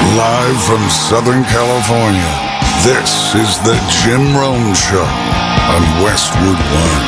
Live from Southern California, this is the Jim Rome Show on Westwood One.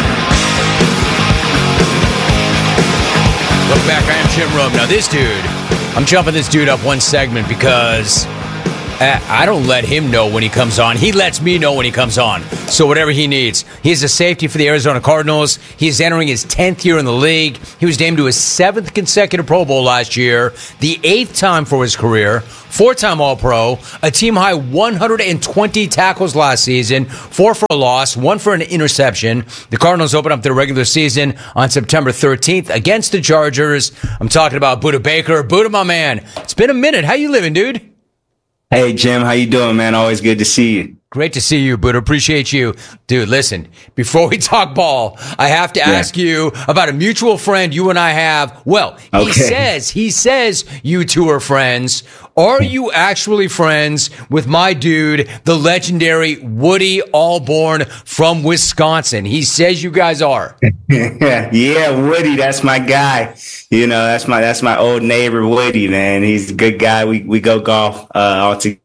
Look back, I am Jim Rome. Now this dude, I'm jumping this dude up one segment because I don't let him know when he comes on. He lets me know when he comes on. So whatever he needs. He's a safety for the Arizona Cardinals. He's entering his 10th year in the league. He was named to his 7th consecutive Pro Bowl last year, the 8th time for his career, 4-time All-Pro, a team-high 120 tackles last season, 4 for a loss, 1 for an interception. The Cardinals open up their regular season on September 13th against the Chargers. I'm talking about Budda Baker. Budda, my man, it's been a minute. How you living, dude? Hey, Jim, how you doing, man? Always good to see you. Great to see you, Budda. Appreciate you. Dude, listen, before we talk ball, I have to ask you about a mutual friend you and I have. Well, he says you two are friends. Are you actually friends with my dude, the legendary Woody Allborn from Wisconsin? He says you guys are. Yeah, Woody, that's my guy. You know, that's my old neighbor, Woody, man. He's a good guy. We go golf all to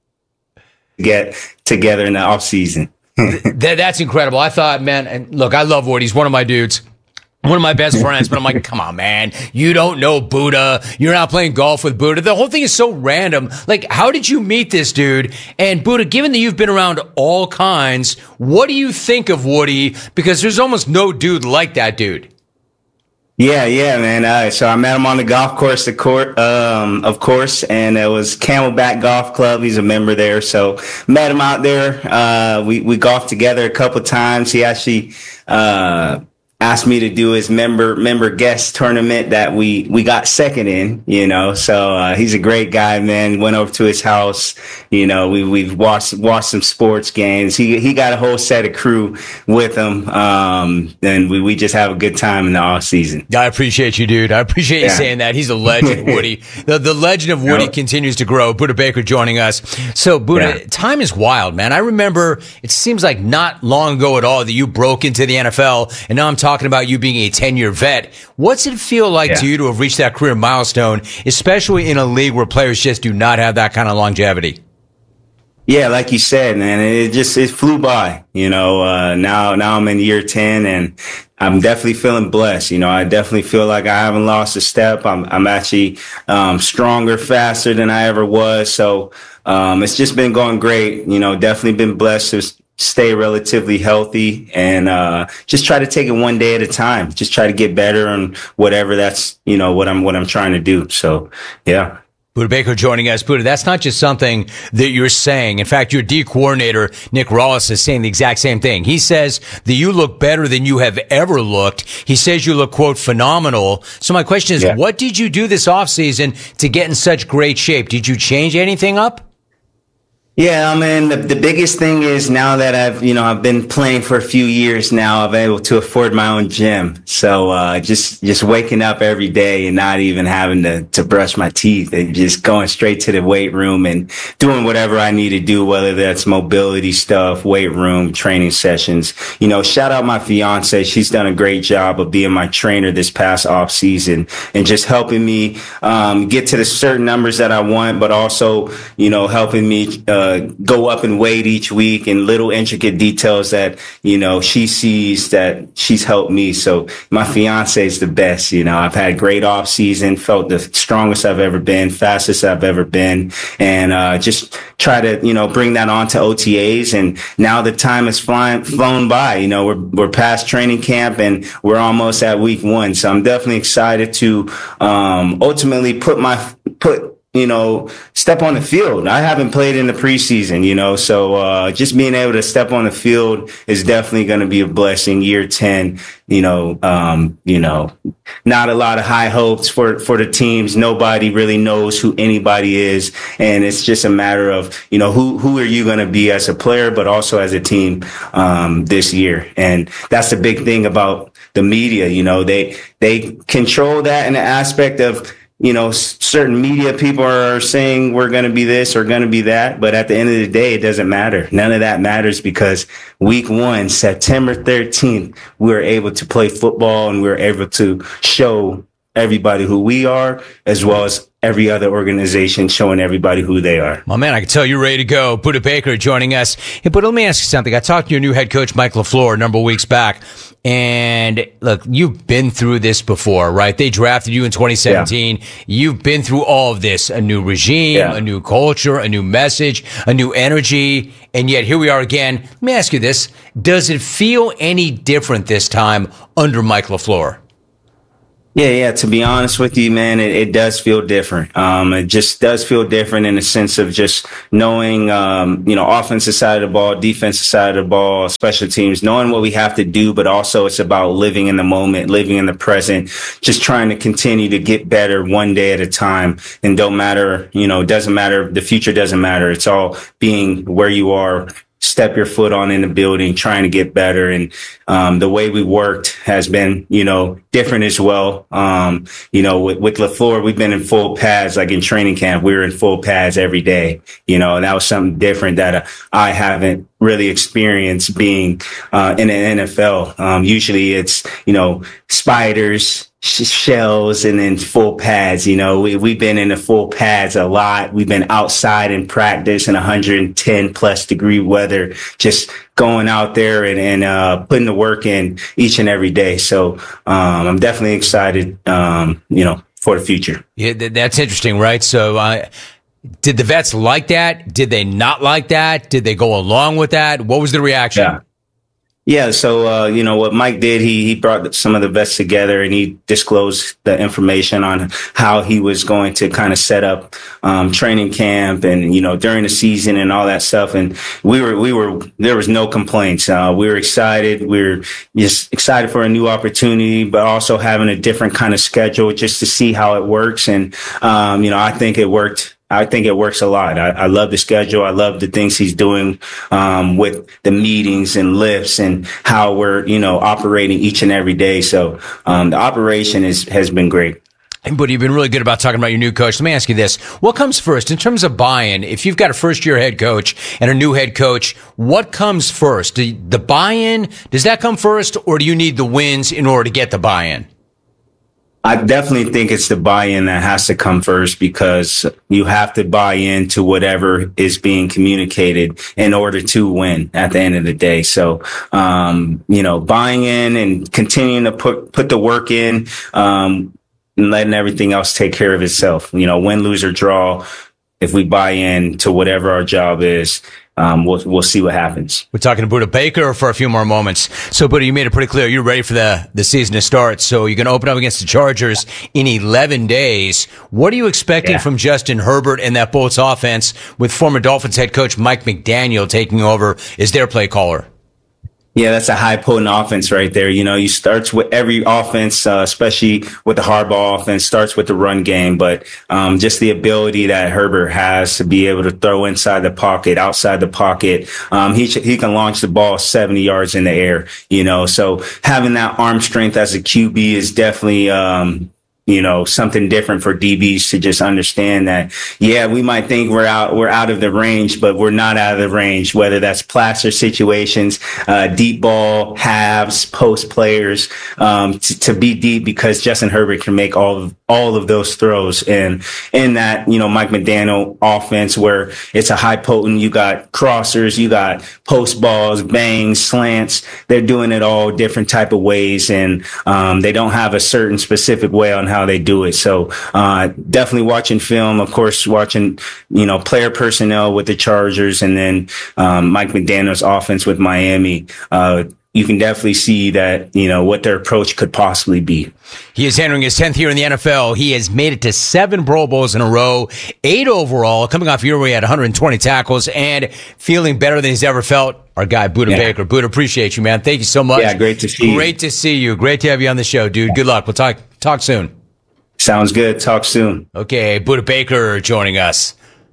get together in the off season. That's incredible. I thought, man, and look, I love Woody. He's one of my dudes. One of my best friends, but I'm like, come on, man. You don't know Budda. You're not playing golf with Budda. The whole thing is so random. Like, how did you meet this dude? And Budda, given that you've been around all kinds, what do you think of Woody? Because there's almost no dude like that dude. Yeah, man. So I met him on the golf course, of course, and it was Camelback Golf Club. He's a member there, so met him out there. We golfed together a couple times. He actually asked me to do his member guest tournament that we got second in, you know. So he's a great guy, man. Went over to his house, you know. We've watched some sports games. He got a whole set of crew with him, and we just have a good time in the off season. I appreciate you, dude. I appreciate you saying that. He's a legend, Woody. The legend of Woody continues to grow. Budda Baker joining us. So, Budda, time is wild, man. I remember it seems like not long ago at all that you broke into the NFL, and now I'm talking about you being a 10-year vet. What's it feel like to you to have reached that career milestone, especially in a league where players just do not have that kind of longevity? Yeah, like you said, man, it flew by, you know. Now I'm in year 10 and I'm definitely feeling blessed. You know, I definitely feel like I haven't lost a step. I'm actually stronger, faster than I ever was. So it's just been going great. You know, definitely been blessed to stay relatively healthy and just try to take it one day at a time. Just try to get better on whatever that's, you know, what I'm trying to do. So, yeah. Budda Baker joining us. Budda, that's not just something that you're saying. In fact, your D coordinator, Nick Rawlis, is saying the exact same thing. He says that you look better than you have ever looked. He says you look, quote, phenomenal. So my question is, what did you do this offseason to get in such great shape? Did you change anything up? Yeah, I mean, the biggest thing is now that I've been playing for a few years now, I've been able to afford my own gym. So, just waking up every day and not even having to brush my teeth and just going straight to the weight room and doing whatever I need to do, whether that's mobility stuff, weight room, training sessions. You know, shout out my fiance. She's done a great job of being my trainer this past off season and just helping me, get to the certain numbers that I want, but also, you know, helping me, go up in weight each week and little intricate details that, you know, she sees that she's helped me. So my fiance is the best. You know, I've had a great off season, felt the strongest I've ever been, fastest I've ever been, and just try to, you know, bring that on to OTAs. And now the time has flown by. You know, we're past training camp and we're almost at week 1. So I'm definitely excited to ultimately step on the field. I haven't played in the preseason, you know, so just being able to step on the field is definitely going to be a blessing. Year 10, not a lot of high hopes for the teams. Nobody really knows who anybody is. And it's just a matter of, you know, who are you going to be as a player, but also as a team this year. And that's the big thing about the media. You know, they control that in the aspect of, you know, certain media people are saying we're going to be this or going to be that. But at the end of the day, it doesn't matter. None of that matters because week 1, September 13th, we were able to play football and we were able to show everybody who we are, as well as every other organization showing everybody who they are. My man, I can tell you're ready to go. Budda Baker joining us. Hey, but let me ask you something. I talked to your new head coach, Mike LaFleur, a number of weeks back. And look, you've been through this before, right? They drafted you in 2017. Yeah. You've been through all of this, a new regime, a new culture, a new message, a new energy. And yet here we are again. Let me ask you this. Does it feel any different this time under Mike LaFleur? Yeah. To be honest with you, man, it does feel different. It just does feel different in the sense of just knowing, offensive side of the ball, defensive side of the ball, special teams, knowing what we have to do, but also it's about living in the moment, living in the present, just trying to continue to get better one day at a time. And don't matter, it doesn't matter. The future doesn't matter. It's all being where you are. Step your foot on in the building, trying to get better. And the way we worked has been, different as well. With LaFleur, we've been in full pads, like in training camp, we were in full pads every day, and that was something different that I haven't really experienced being in the NFL. Usually it's, spiders, shells, and then full pads. We've been in the full pads a lot. We've been outside in practice in 110 plus degree weather, just going out there and putting the work in each and every day. So I'm definitely excited, for the future. Yeah, that's interesting, right? So did the vets like that? Did they not like that? Did they go along with that? What was the reaction? Yeah. So, what Mike did, he brought some of the vets together and he disclosed the information on how he was going to kind of set up, training camp and, during the season and all that stuff. And there was no complaints. We were excited. We were just excited for a new opportunity, but also having a different kind of schedule just to see how it works. And, I think it worked. I think it works a lot. I love the schedule. I love the things he's doing with the meetings and lifts and how we're, operating each and every day. So the operation has been great. But you've been really good about talking about your new coach. Let me ask you this. What comes first in terms of buy-in? If you've got a first-year head coach and a new head coach, what comes first? The buy-in, does that come first, or do you need the wins in order to get the buy-in? I definitely think it's the buy-in that has to come first, because you have to buy into whatever is being communicated in order to win at the end of the day. So, buying in and continuing to put the work in, and letting everything else take care of itself. Win, lose, or draw. If we buy in to whatever our job is, we'll see what happens. We're talking to Budda Baker for a few more moments. So, Budda, you made it pretty clear you're ready for the season to start. So you're going to open up against the Chargers in 11 days. What are you expecting from Justin Herbert and that Bolts offense with former Dolphins head coach Mike McDaniel taking over as their play caller? Yeah, that's a high potent offense right there. You starts with every offense, especially with the Harbaugh offense, starts with the run game. But just the ability that Herbert has to be able to throw inside the pocket, outside the pocket. He can launch the ball 70 yards in the air, So having that arm strength as a QB is definitely something different for DBs to just understand that, we might think we're out of the range, but we're not out of the range, whether that's plaster situations, deep ball, halves, post players, to be deep, because Justin Herbert can make all of those throws. And in that, Mike McDaniel offense, where it's a high potent, you got crossers, you got post balls, bangs, slants. They're doing it all different type of ways. And, they don't have a certain specific way on how they do it. So, definitely watching film, of course, watching, player personnel with the Chargers, and then, Mike McDaniel's offense with Miami. You can definitely see that, what their approach could possibly be. He is entering his 10th year in the NFL. He has made it to 7 Pro Bowls in a row, 8 overall, coming off a year where he had 120 tackles and feeling better than he's ever felt. Our guy, Budda Baker. Budda, appreciate you, man. Thank you so much. Yeah, great to see you. Great to see you. Great to have you on the show, dude. Good luck. We'll talk soon. Sounds good. Talk soon. Okay, Budda Baker joining us.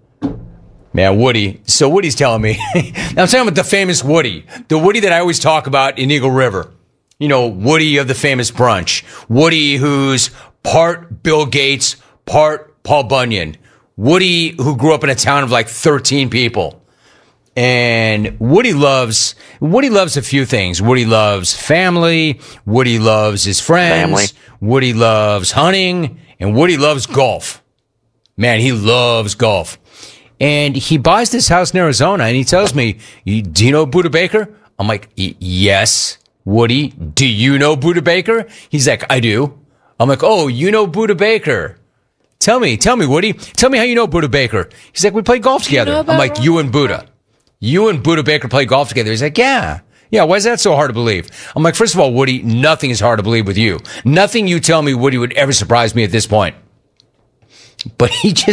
Man, Woody. So Woody's telling me. Now I'm talking about the famous Woody. The Woody that I always talk about in Eagle River. Woody of the famous brunch. Woody who's part Bill Gates, part Paul Bunyan. Woody who grew up in a town of like 13 people. And Woody loves a few things. Woody loves family. Woody loves his friends. Family. Woody loves hunting. And Woody loves golf. Man, he loves golf. And he buys this house in Arizona, and he tells me, do you know Buddha Baker? I'm like, yes, Woody. Do you know Buddha Baker? He's like, I do. I'm like, oh, you know Buddha Baker. Tell me, Woody. Tell me how you know Buddha Baker. He's like, we play golf together. I'm like, you and Buddha. You and Buddha Baker play golf together. He's like, yeah. Yeah, why is that so hard to believe? I'm like, first of all, Woody, nothing is hard to believe with you. Nothing you tell me, Woody, would ever surprise me at this point. But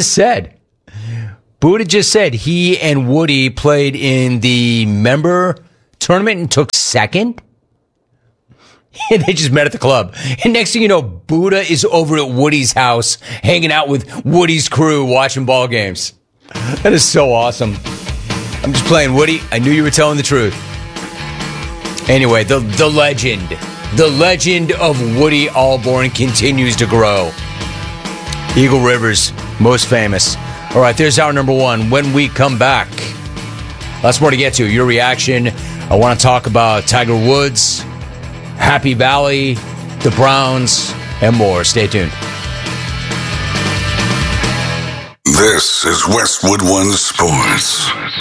Buddha just said he and Woody played in the member tournament and took second. And they just met at the club. And next thing you know, Buddha is over at Woody's house, hanging out with Woody's crew, watching ball games. That is so awesome. I'm just playing, Woody. I knew you were telling the truth. Anyway, the legend of Woody Alborn continues to grow. Eagle Rivers, most famous. All right, there's hour number one. When we come back, lots more to get to. Your reaction. I want to talk about Tiger Woods, Happy Valley, the Browns, and more. Stay tuned. This is Westwood One Sports.